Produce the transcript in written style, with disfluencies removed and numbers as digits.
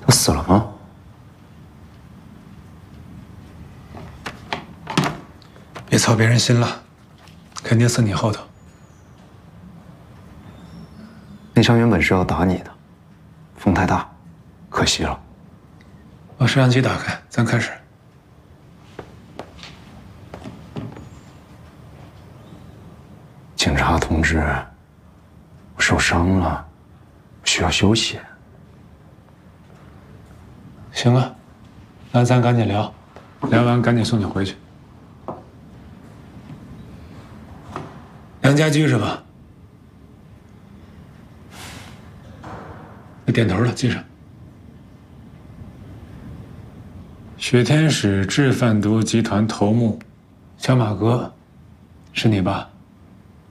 他死了吗？ 别操别人心了，肯定死你后头。 那枪原本是要打你的，风太大，可惜了。 把摄像机打开，咱开始。 警察同志，我受伤了，需要休息。 行啊，那咱赶紧聊，聊完赶紧送你回去。杨家驹是吧？你点头了，记上。雪天使制贩毒集团头目小马哥，是你吧？